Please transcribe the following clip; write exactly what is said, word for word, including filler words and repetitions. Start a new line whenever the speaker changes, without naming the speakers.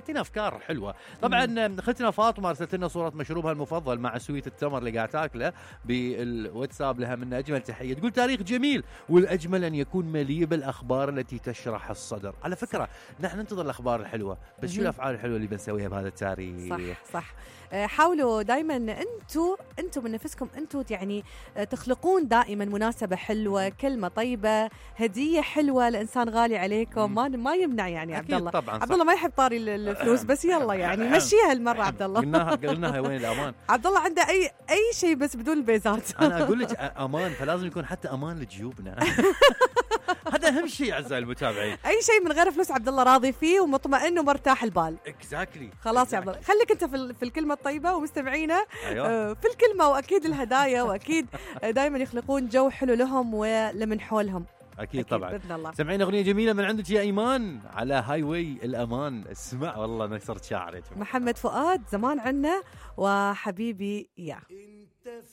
تعطينا افكار حلوه. طبعا اختنا فاطمه ارسلت لنا صوره مشروبها المفضل مع سويت التمر اللي قاعد تاكله بالواتساب، لها منا اجمل تحيه. تقول تاريخ جميل، والاجمل ان يكون مليء بالاخبار التي تشرح الصدر. على فكره نحن ننتظر الاخبار الحلوه، بس شو الافعال الحلوه اللي بنسويها بهذا التاريخ؟
صح صح. حاولوا دائما انتم انتم من نفسكم انتم يعني تخلقون دائما مناسبه حلوه، كلمه طيبه، هديه حلوه لانسان غالي عليكم. ما ما يمنع يعني عبد الله. عبد الله ما يحب طاري الفلوس، بس يلا يعني مشيها هالمره عبد الله.
قلناها قلناها وين الامان؟
عبد الله عنده اي اي شيء بس بدون البيزات.
انا اقول لك امان، فلازم يكون حتى امان لجيوبنا. هذا اهم شيء اعزائي المتابعين.
اي شيء من غير فلوس عبد الله راضي فيه ومطمئن ومرتاح البال.
اكزاكتلي
خلاص يا عبد الله، خليك انت في في الكلمه الطيبه ومستمعينا.
أيوة.
في الكلمه، واكيد الهدايا، واكيد دائما يخلقون جو حلو لهم ولمن حولهم.
أكيد, أكيد طبعا
بإذن الله.
سمعين أغنية جميلة من عندك يا إيمان على هاي واي الأمان. اسمع والله ما صرت شاعر.
محمد فؤاد زمان عنا وحبيبي يا